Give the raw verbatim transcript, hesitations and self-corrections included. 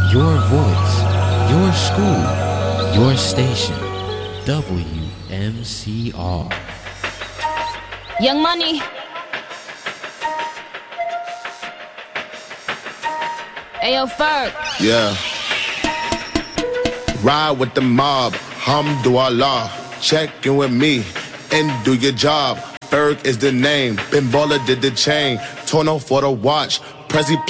Your voice, your school, your station. W M C R. Young Money. Ayo, Ferg. Yeah. Ride with the mob, Hamdulillah. Check in with me and do your job. Ferg is the name. Ben Baller did the chain. Tono for the watch. Prezi